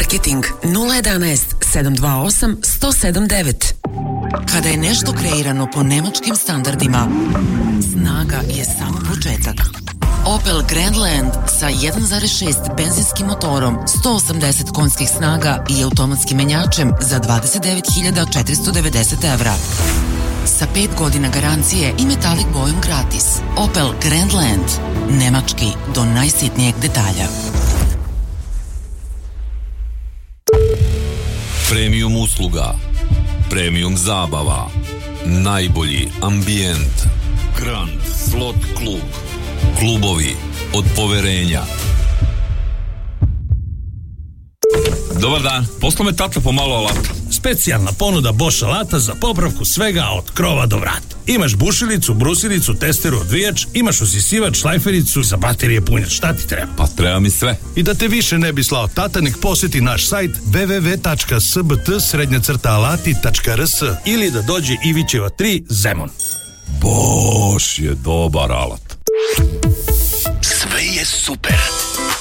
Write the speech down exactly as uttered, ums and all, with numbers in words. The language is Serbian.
Marketing nula jedanaest sedam dva osam sto sedam devet. Kada je nešto kreirano po nemačkim standardima, snaga je samo početak. Opel Grandland sa jedan zarez šest benzinskim motorom, sto osamdeset konjskih snaga i automatskim menjačem za dvadeset devet hiljada četiristo devedeset evra. Sa pet godina garancije i metalik bojom gratis. Opel Grandland. Nemački do najsitnijeg detalja. Premium usluga, premium zabava, najbolji ambijent, Grand Slot Klub, klubovi od poverenja. Dobar dan, posla me tata pomalo alata. Specijalna ponuda Bosch alata za popravku svega od krova do vrata. Imaš bušilicu, brusilicu, testeru, odvijač, imaš usisivač, šlajfericu za baterije punjač. Šta ti treba? Pa treba mi sve. I da te više ne bi slao tata, nek posjeti naš sajt w w w tačka s b t srednja crta alati tačka r s ili da dođe Ivićeva tri Zemun. Bosch je dobar alat. Sve je super.